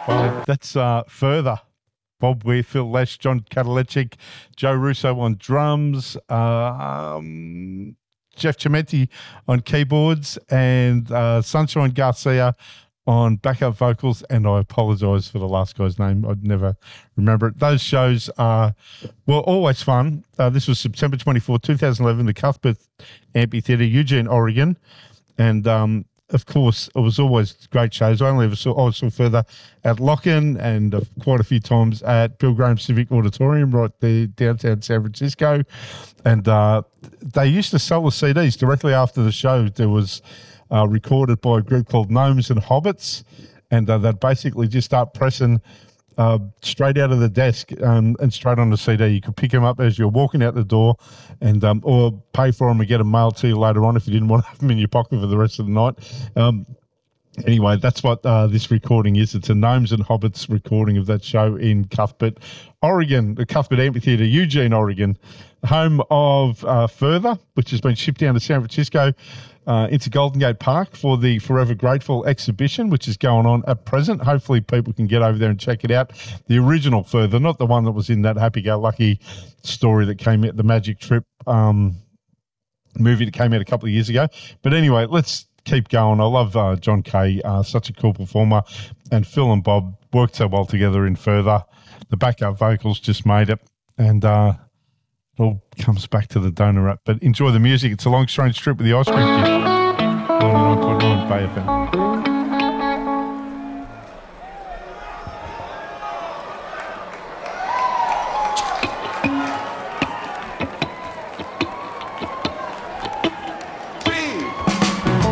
Well, that's Further. Bob Weir, Phil Lesh, John Katalechik, Joe Russo on drums, Jeff Chimenti on keyboards, and Sunshine Garcia on backup vocals. And I apologise for the last guy's name. I'd never remember it. Those shows were always fun. This was September 24, 2011, the Cuthbert Amphitheatre, Eugene, Oregon. And of course, it was always great shows. I saw Further at Locken and quite a few times at Bill Graham Civic Auditorium right there downtown San Francisco. And they used to sell the CDs directly after the show. There was recorded by a group called Gnomes and Hobbits, and they'd basically just start pressing straight out of the desk and straight on the CD. You could pick them up as you're walking out the door, and or pay for them and get them mailed to you later on if you didn't want to have them in your pocket for the rest of the night. Anyway, that's what this recording is. It's a Gnomes and Hobbits recording of that show in Cuthbert, Oregon, the Cuthbert Amphitheatre, Eugene, Oregon, home of Further, which has been shipped down to San Francisco into Golden Gate Park for the Forever Grateful exhibition, which is going on at present. Hopefully people can get over there and check it out. The original Further, not the one that was in that Happy-Go-Lucky story that came out, the Magic Trip movie that came out a couple of years ago. But anyway, let's keep going. I love John Kay, such a cool performer, and Phil and Bob worked so well together in Further. The backup vocals just made it, and it all comes back to the donor rap. But enjoy the music. It's a long, strange trip with the ice cream kid. 99.9 Bay FM.